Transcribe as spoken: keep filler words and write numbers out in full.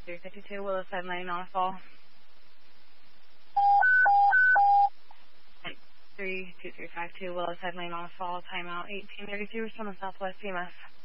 three fifty-two, Willowside Lane, on a fall. three two three five two, Willowside Lane, on a fall, timeout eighteen thirty-two, we're still in Southwest C M S.